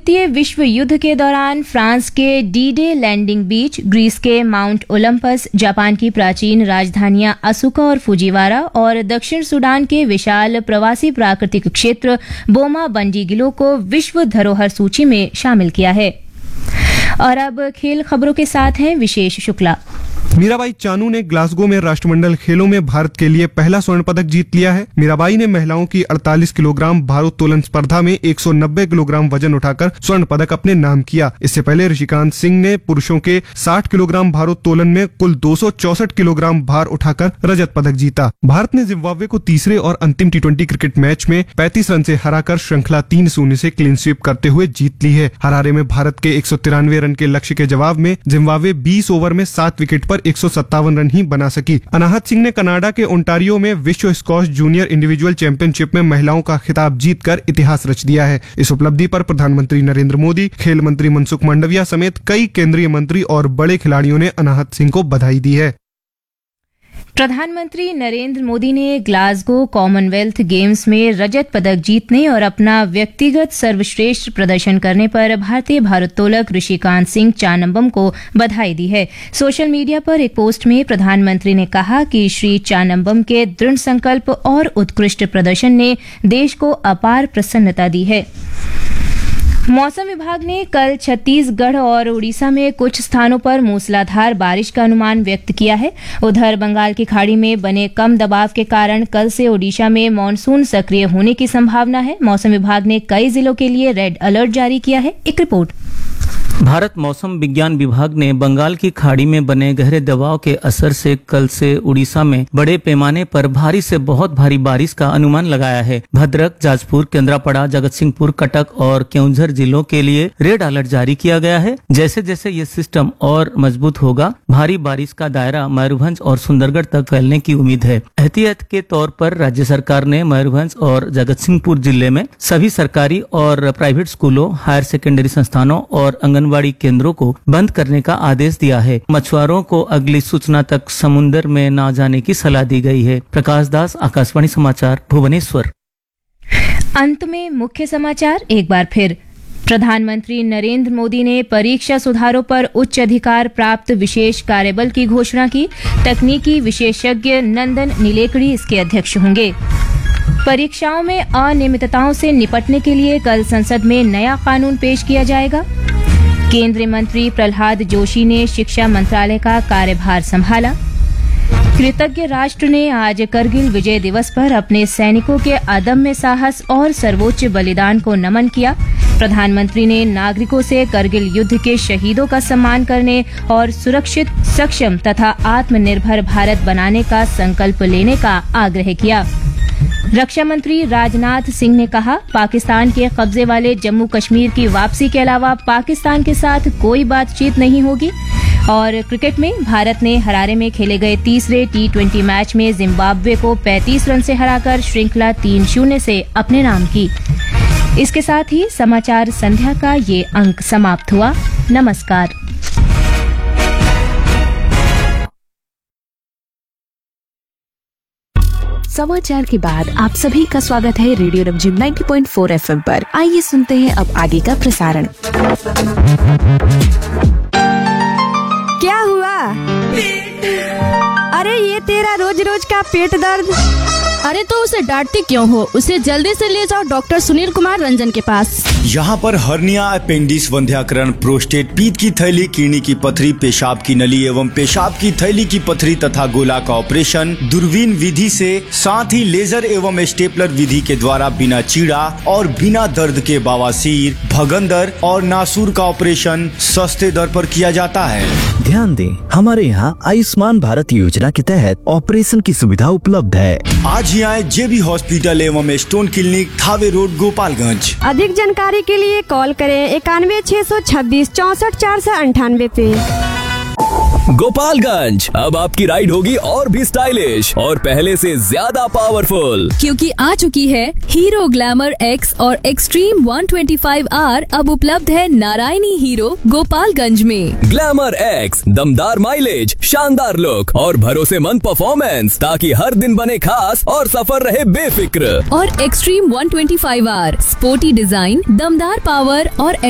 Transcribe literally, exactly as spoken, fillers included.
द्वितीय विश्व युद्ध के दौरान फ्रांस के डी डे लैंडिंग बीच, ग्रीस के माउंट ओलंपस, जापान की प्राचीन राजधानियां असुका और फुजीवारा और दक्षिण सूडान के विशाल प्रवासी प्राकृतिक क्षेत्र बोमा बंडीगिलो को विश्व धरोहर सूची में शामिल किया है। और अब खेल खबरों के साथ हैं विशेष शुक्ला। मीराबाई चानू ने ग्लासगो में राष्ट्रमंडल खेलों में भारत के लिए पहला स्वर्ण पदक जीत लिया है। मीराबाई ने महिलाओं की अड़तालीस किलोग्राम भारोत्तोलन स्पर्धा में एक सौ नब्बे किलोग्राम वजन उठाकर स्वर्ण पदक अपने नाम किया। इससे पहले ऋषिकांत सिंह ने पुरुषों के साठ किलोग्राम भारोत्तोलन में कुल दो सौ चौसठ किलोग्राम भार उठाकर रजत पदक जीता। भारत ने जिम्बाब्वे को तीसरे और अंतिम टी ट्वेंटी क्रिकेट मैच में पैंतीस रन से हराकर श्रृंखला तीन शून्य से क्लीन स्वीप करते हुए जीत ली है। हरारे में भारत के एक सौ तिरानवे रन के लक्ष्य के जवाब में जिम्बाब्वे बीस ओवर में सात विकेट पर एक सौ सत्तावन रन ही बना सकी। अनाहत सिंह ने कनाडा के ओंटारियो में विश्व स्क्वॉश जूनियर इंडिविजुअल चैंपियनशिप में महिलाओं का खिताब जीतकर इतिहास रच दिया है। इस उपलब्धि पर प्रधानमंत्री नरेंद्र मोदी, खेल मंत्री मनसुख मांडविया समेत कई केंद्रीय मंत्री और बड़े खिलाड़ियों ने अनाहत सिंह को बधाई दी है। प्रधानमंत्री नरेंद्र मोदी ने ग्लासगो कॉमनवेल्थ गेम्स में रजत पदक जीतने और अपना व्यक्तिगत सर्वश्रेष्ठ प्रदर्शन करने पर भारतीय भारोत्तोलक ऋषिकांत सिंह चानम्बम को बधाई दी है। सोशल मीडिया पर एक पोस्ट में प्रधानमंत्री ने कहा कि श्री चानम्बम के दृढ़ संकल्प और उत्कृष्ट प्रदर्शन ने देश को अपार प्रसन्नता दी है। मौसम विभाग ने कल छत्तीसगढ़ और उड़ीसा में कुछ स्थानों पर मूसलाधार बारिश का अनुमान व्यक्त किया है। उधर बंगाल की खाड़ी में बने कम दबाव के कारण कल से ओडिशा में मानसून सक्रिय होने की संभावना है। मौसम विभाग ने कई जिलों के लिए रेड अलर्ट जारी किया है। एक रिपोर्ट। भारत मौसम विज्ञान विभाग ने बंगाल की खाड़ी में बने गहरे दबाव के असर से कल से उड़ीसा में बड़े पैमाने पर भारी से बहुत भारी बारिश का अनुमान लगाया है। भद्रक, जाजपुर, केंद्रापड़ा, जगतसिंहपुर, कटक और केउंझर जिलों के लिए रेड अलर्ट जारी किया गया है। जैसे जैसे ये सिस्टम और मजबूत होगा, भारी बारिश का दायरा मयूरभंज और सुंदरगढ़ तक फैलने की उम्मीद है। एहतियात के तौर पर राज्य सरकार ने मयूरभंज और जगतसिंहपुर जिले में सभी सरकारी और प्राइवेट स्कूलों, हायर सेकेंडरी संस्थानों और आंगनबाड़ी केंद्रों को बंद करने का आदेश दिया है। मछुआरों को अगली सूचना तक समुद्र में न जाने की सलाह दी गई है। प्रकाश दास, आकाशवाणी समाचार, भुवनेश्वर। अंत में मुख्य समाचार एक बार फिर। प्रधानमंत्री नरेंद्र मोदी ने परीक्षा सुधारों पर उच्च अधिकार प्राप्त विशेष कार्यबल की घोषणा की। तकनीकी विशेषज्ञ नंदन नीलेकड़ी इसके अध्यक्ष होंगे। परीक्षाओं में अनियमितताओं से निपटने के लिए कल संसद में नया कानून पेश किया जाएगा। केंद्रीय मंत्री प्रहलाद जोशी ने शिक्षा मंत्रालय का कार्यभार संभाला। कृतज्ञ राष्ट्र ने आज करगिल विजय दिवस पर अपने सैनिकों के अदम्य साहस और सर्वोच्च बलिदान को नमन किया। प्रधानमंत्री ने नागरिकों से करगिल युद्ध के शहीदों का सम्मान करने और सुरक्षित, सक्षम तथा आत्मनिर्भर भारत बनाने का संकल्प लेने का आग्रह किया। रक्षा मंत्री राजनाथ सिंह ने कहा, पाकिस्तान के कब्जे वाले जम्मू कश्मीर की वापसी के अलावा पाकिस्तान के साथ कोई बातचीत नहीं होगी। और क्रिकेट में भारत ने हरारे में खेले गए तीसरे टी ट्वेंटी मैच में जिम्बाब्वे को पैंतीस रन से हराकर श्रृंखला तीन शून्य से अपने नाम की। इसके साथ ही समाचार संध्या का ये अंक समाप्त हुआ। नमस्कार। समाचार के बाद आप सभी का स्वागत है रेडियो रमझिम नब्बे पॉइंट चार एफ एम पर। आइए सुनते हैं अब आगे का प्रसारण। क्या हुआ? अरे ये तेरा रोज रोज का पेट दर्द। अरे तो उसे डांटती क्यों हो? उसे जल्दी से ले जाओ डॉक्टर सुनील कुमार रंजन के पास। यहाँ पर हर्निया, अपेंडिक्स, वंध्याकरण, प्रोस्टेट, पीत की थैली, किडनी की पथरी, पेशाब की नली एवं पेशाब की थैली की पथरी तथा गोला का ऑपरेशन दूरबीन विधि से, साथ ही लेजर एवं स्टेपलर विधि के द्वारा बिना चीड़ा और बिना दर्द के बवासीर, भगंदर और नासूर का ऑपरेशन सस्ते दर पर किया जाता है। ध्यान दें, हमारे यहाँ आयुष्मान भारत योजना के तहत ऑपरेशन की सुविधा उपलब्ध है। आज ही आए जेबी हॉस्पिटल एवं stone clinic, Thawe road, Gopalganj. अधिक जानकारी के लिए कॉल करें इक्यानवे छह सौ छब्बीस चौसठ चार सौ अंठानवे पे। गोपालगंज, अब आपकी राइड होगी और भी स्टाइलिश और पहले से ज्यादा पावरफुल, क्योंकि आ चुकी है हीरो ग्लैमर एक्स और एक्सट्रीम एक सौ पच्चीस आर। अब उपलब्ध है नारायणी हीरो गोपालगंज में। ग्लैमर एक्स, दमदार माइलेज, शानदार लुक और भरोसेमंद परफॉर्मेंस, ताकि हर दिन बने खास और सफर रहे बेफिक्र। और एक्सट्रीम एक सौ पच्चीस आर, स्पोर्टी डिजाइन, दमदार पावर और